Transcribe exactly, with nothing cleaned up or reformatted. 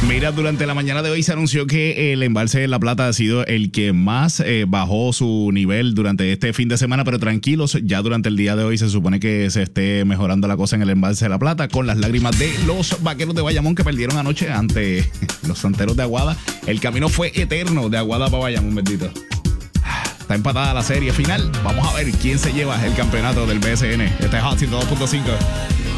Mira, durante la mañana de hoy se anunció que el embalse de La Plata ha sido el que más eh, bajó su nivel durante este fin de semana, pero tranquilos, ya durante el día de hoy se supone que se esté mejorando la cosa en el embalse de La Plata con las lágrimas de los Vaqueros de Bayamón que perdieron anoche ante los Santeros de Aguada. El camino fue eterno de Aguada para Bayamón, bendito. Está empatada la serie final. Vamos a ver quién se lleva el campeonato del B S N. Este es Hot ciento dos punto cinco.